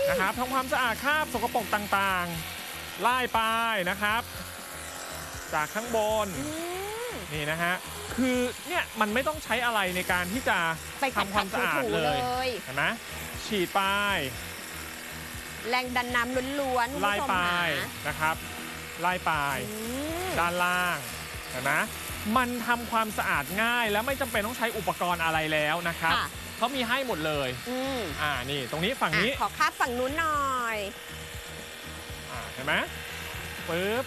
นะครับทำความสะอาดคราบสกปรกต่างๆไล่ไปนะครับจากข้างบนนี่นะฮะคือเนี่ยมันไม่ต้องใช้อะไรในการที่จะทำความสะอาดเลยเห็นไหมฉีดไปแรงดันน้ำล้วนๆไล่ไปนะครับไล่ไปด้านล่างเห็นไหมมันทำความสะอาดง่ายแล้วไม่จำเป็นต้องใช้อุปกรณ์อะไรแล้วนะครับเขามีให้หมดเลยนี่ตรงนี้ฝั่งนี้ขอคาดฝั่งนู้นหน่อยเห็นไหมปึ๊บ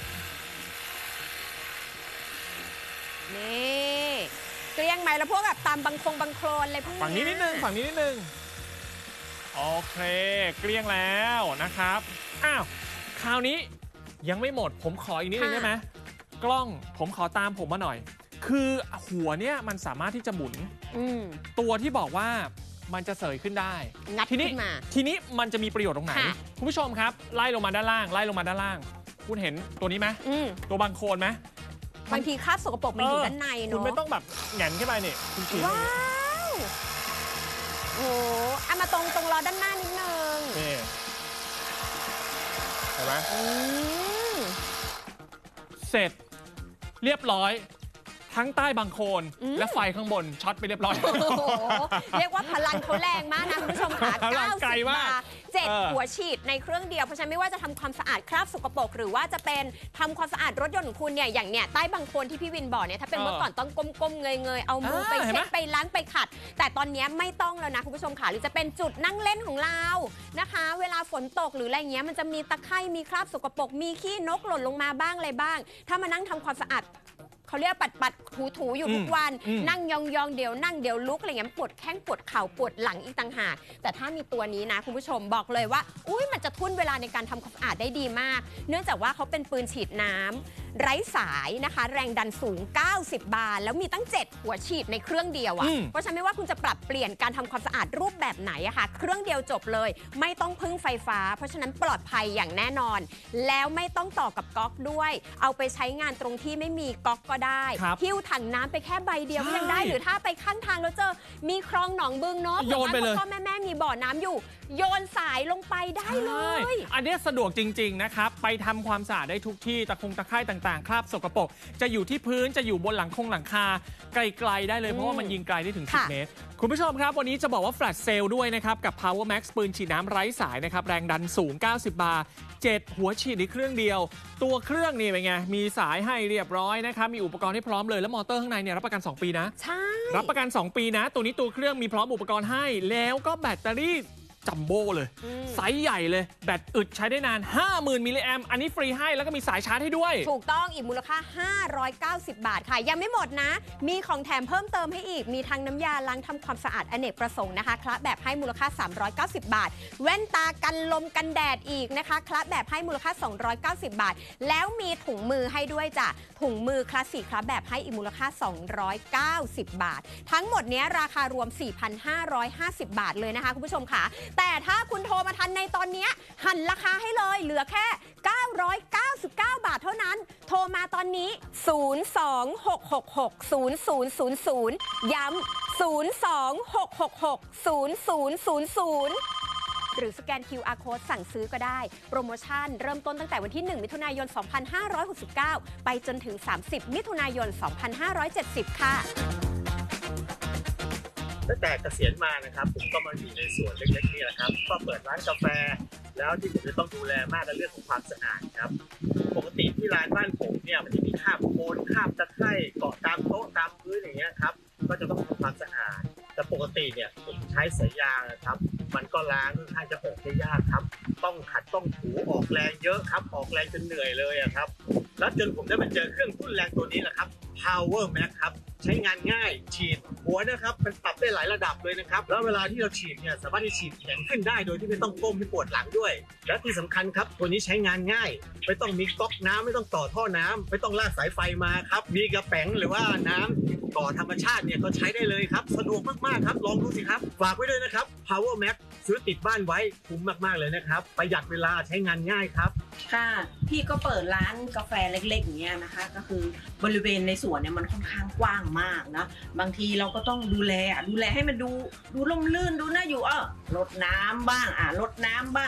นี่เกลี้ยงไหมแล้วพวกแบบตามบังโคลนอะไรพวกนี้ฝั่งนี้นิดนึงฝั่งนี้นิดนึงโอเคเกลี้ยงแล้วนะครับคราวนี้ยังไม่หมดผมขออีกนิดนึงได้ไหมกล้องผมขอตามผมมาหน่อยคือหัวเนี่ยมันสามารถที่จะหมุนตัวที่บอกว่ามันจะเสยขึ้นได้ทีนี้มันจะมีประโยชน์ตรงไหนคุณผู้ชมครับไล่ลงมาด้านล่างคุณเห็นตัวนี้ไหมตัวบังโคลนไหมบางทีคราบสกปรกมันอยู่ด้านในเนาะคุณไม่ต้องแบบแหงนขึ้นไปนี่คุณฉีดว้าวโอ้มาตรงล้อด้านหน้านิดนึงนี่เห็นไหมเสร็จเรียบร้อยทั้งใต้บังโคลนและไฟข้างบนช็อตไปเรียบร้อยเรียกว่าพลังเขาแรงมากนะคุณผู้ชมค่ะ90 บาท7 หัวฉีดในเครื่องเดียวเพราะฉะนั้นไม่ว่าจะทำความสะอาดคราบสกปรกหรือว่าจะเป็นทำความสะอาดรถยนต์ของคุณเนี่ยอย่างเนี่ยใต้บังโคลนที่พี่วินบอกเนี่ยถ้าเป็นเมื่อก่อนต้องก้มๆเงยๆเอามือไปเช็ดไปล้างไปขัดแต่ตอนนี้ไม่ต้องแล้วนะคุณผู้ชมค่ะหรือจะเป็นจุดนั่งเล่นของเรานะคะเวลาฝนตกหรืออะไรเงี้ยมันจะมีตะไคร่มีคราบสกปรกมีขี้นกหล่นลงมาบ้างอะไรบ้างถ้ามานั่งทำความสะอาดเขาเรียกปัดถูอยู่ทุกวันนั่งยองเดี๋ยวนั่งเดี๋ยวลุกอะไรเงี้ยปวดแข้งปวดเข่าปวดหลังอีกต่างหากแต่ถ้ามีตัวนี้นะคุณผู้ชมบอกเลยว่ามันจะทุ่นเวลาในการทำความสะอาดได้ดีมากเนื่องจากว่าเขาเป็นปืนฉีดน้ำไร้สายนะคะแรงดันสูง90 บาร์แล้วมีตั้ง7 หัวฉีดในเครื่องเดียวเพราะฉะนั้นไม่ว่าคุณจะปรับเปลี่ยนการทำความสะอาดรูปแบบไหนค่ะเครื่องเดียวจบเลยไม่ต้องพึ่งไฟฟ้าเพราะฉะนั้นปลอดภัยอย่างแน่นอนแล้วไม่ต้องต่อกับก๊อกด้วยเอาไปใช้งานตรงที่ไม่มีก๊อกก็ได้หิ้วถังน้ำไปแค่ใบเดียวก็ยังได้หรือถ้าไปข้างทางแล้วเจอมีคลองหนองบึงเนาะโยนไปเลยพ่อแม่มีบ่อน้ำอยู่โยนสายลงไปได้เลยอันนี้สะดวกจริงๆนะครับไปทำความสะอาดได้ทุกที่ตะไคร่ต่างๆคราบสกปรกจะอยู่ที่พื้นจะอยู่บนหลังคาไกลๆได้เลยเพราะว่ามันยิงไกลได้ถึง10 เมตรคุณผู้ชมครับวันนี้จะบอกว่าแฟลชเซลด้วยนะครับกับ Power Max ปืนฉีดน้ำไร้สายนะครับแรงดันสูง90 บาร์7 หัวฉีดในเครื่องเดียวตัวเครื่องนี่เป็นไงมีสายให้เรียบร้อยนะครับมีอุปกรณ์ให้พร้อมเลยแล้วมอเตอร์ข้างในเนี่ยรับประกัน2 ปีนะใช่รับประกัน2 ปีนะตัวนี้ตัวเครื่องมีพร้อมอุปกรณ์ให้แล้วก็แบตเตอรี่จัมโบ้เลยไซส์ใหญ่เลยแบตอึดใช้ได้นาน 50,000 มิลลิแอมป์อันนี้ฟรีให้แล้วก็มีสายชาร์จให้ด้วยถูกต้องอีกมูลค่า590 บาทค่ะยังไม่หมดนะมีของแถมเพิ่มเติมให้อีกมีทั้งน้ำยาล้างทำความสะอาดอเนกประสงค์นะคะคละแบบให้มูลค่า390 บาทแว่นตากันลมกันแดดอีกนะคะคละแบบให้มูลค่า290 บาทแล้วมีถุงมือให้ด้วยจ้ะถุงมือคลาสสิกคละแบบให้อีกมูลค่า290 บาททั้งหมดนี้ราคารวม 4,550 บาทเลยนะคะคุณผู้ชมค่ะแต่ถ้าคุณโทรมาทันในตอนนี้หันราคาให้เลยเหลือแค่999 บาทเท่านั้นโทรมาตอนนี้026660000ย้ำ026660000หรือสแกน QR Code สั่งซื้อก็ได้โปรโมชั่นเริ่มต้นตั้งแต่วันที่1 มิถุนายน 2569ไปจนถึง30 มิถุนายน 2570ค่ะตั้งแต่เกษียณมานะครับผมก็มาอยู่ในสวนเล็กๆนี่แหละครับก็เปิดร้านกาแฟแล้วที่ผมจะต้องดูแลมากในเรื่องของความสะอาดครับปกติที่ร้านบ้านผมเนี่ยมันจะมีคราบโคลนคราบตะไคร่เกาะตามโต๊ะตามพื้นอย่างเงี้ยครับก็จะต้องทำความสะอาดแต่ปกติเนี่ยผมใช้สายยางนะครับมันก็ล้างค่อนข้างจะออกได้ยากครับต้องขัดต้องถูออกแรงเยอะครับออกแรงจนเหนื่อยเลยครับแล้วจนผมได้มาเจอเครื่องทุ่นแรงตัวนี้แหละครับ Power Max ครับใช้งานง่ายฉีดหัวนะครับมันปรับได้หลายระดับเลยนะครับแล้วเวลาที่เราฉีดเนี่ยสามารถที่ฉีดแข็งขึ้นได้โดยที่ไม่ต้องก้มไม่ปวดหลังด้วยและที่สำคัญครับตัวนี้ใช้งานง่ายไม่ต้องมีก๊อกน้ำไม่ต้องต่อท่อน้ำไม่ต้องลากสายไฟมาครับมีกระแป๋งหรือว่าน้ำต่อธรรมชาติเนี่ยก็ใช้ได้เลยครับสะดวกมากๆครับลองดูสิครับฝากไว้ด้วยนะครับ Power Max ซื้อติดบ้านไว้คุ้มมากๆเลยนะครับประหยัดเวลาใช้งานง่ายครับค่ะพี่ก็เปิดร้านกาแฟเล็กๆอย่างเงี้ยนะคะก็คือบริเวณในสวนเนี่ยมันค่อนข้างกว้างมากนะบางทีเราก็ต้องดูแลให้มันดูร่มรื่นดูน่าอยู่รดน้ำบ้างรดน้ำบ้าง